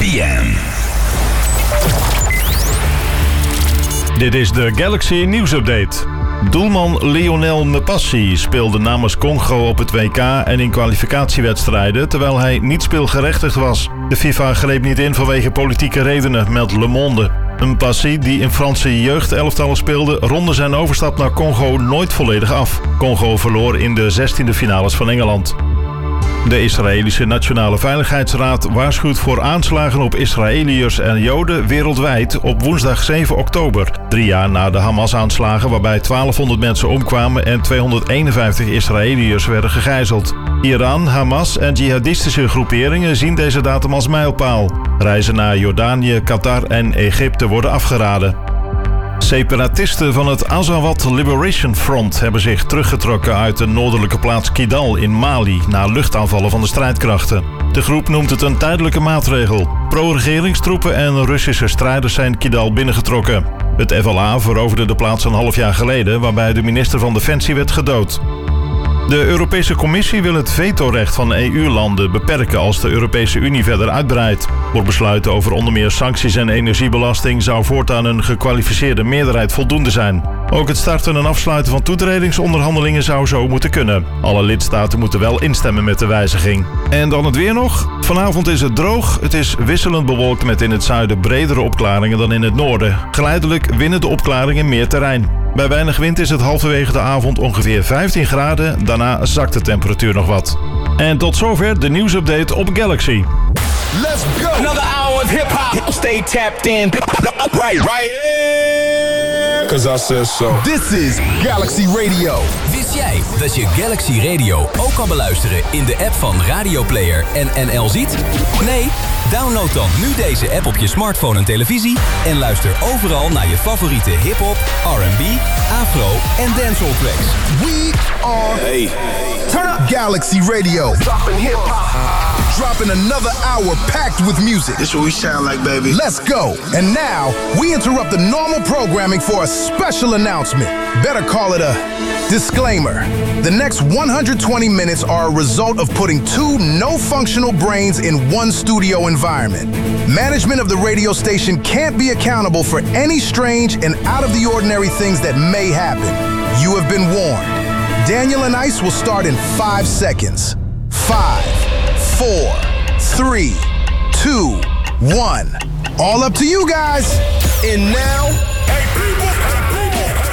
p.m. Dit is de Galaxy nieuwsupdate. Doelman Lionel Mpassi speelde namens Congo op het WK en in kwalificatiewedstrijden, terwijl hij niet speelgerechtigd was. De FIFA greep niet in vanwege politieke redenen, meldt Le Monde. Mpassi, die in Franse jeugdelftallen speelde, ronde zijn overstap naar Congo nooit volledig af. Congo verloor in de 16e finales van Engeland. De Israëlische Nationale Veiligheidsraad waarschuwt voor aanslagen op Israëliërs en Joden wereldwijd op woensdag 7 oktober. 3 jaar na de Hamas-aanslagen waarbij 1200 mensen omkwamen en 251 Israëliërs werden gegijzeld. Iran, Hamas en jihadistische groeperingen zien deze datum als mijlpaal. Reizen naar Jordanië, Qatar en Egypte worden afgeraden. Separatisten van het Azawad Liberation Front hebben zich teruggetrokken uit de noordelijke plaats Kidal in Mali na luchtaanvallen van de strijdkrachten. De groep noemt het een tijdelijke maatregel. Pro-regeringstroepen en Russische strijders zijn Kidal binnengetrokken. Het FLA veroverde de plaats een half jaar geleden, waarbij de minister van Defensie werd gedood. De Europese Commissie wil het vetorecht van EU-landen beperken als de Europese Unie verder uitbreidt. Voor besluiten over onder meer sancties en energiebelasting zou voortaan een gekwalificeerde meerderheid voldoende zijn. Ook het starten en afsluiten van toetredingsonderhandelingen zou zo moeten kunnen. Alle lidstaten moeten wel instemmen met de wijziging. En dan het weer nog. Vanavond is het droog. Het is wisselend bewolkt met in het zuiden bredere opklaringen dan in het noorden. Geleidelijk winnen de opklaringen meer terrein. Bij weinig wind is het halverwege de avond ongeveer 15 graden. Daarna zakt de temperatuur nog wat. En tot zover de nieuwsupdate op Galaxy. Let's go! Another hour of hip-hop. Stay tapped in. Right here. Cause I said so. This is Galaxy Radio. Wist jij dat je Galaxy Radio ook kan beluisteren in de app van Radio Player en NL Ziet? Nee? Download dan nu deze app op je smartphone en televisie en luister overal naar je favoriete hip-hop, R&B, afro en dancehall tracks. We are Turn up Galaxy Radio. Dropping hip-hop. Dropping another hour packed with music. This what we sound like, baby. Let's go. And now, we interrupt the normal programming for a special announcement. Better call it a disclaimer. The next 120 minutes are a result of putting two no-functional brains in one studio environment. Management of the radio station can't be accountable for any strange and out-of-the-ordinary things that may happen. You have been warned. Daniel and Ice will start in 5 seconds. 5, 4, 3, 2, 1. All up to you guys. And now,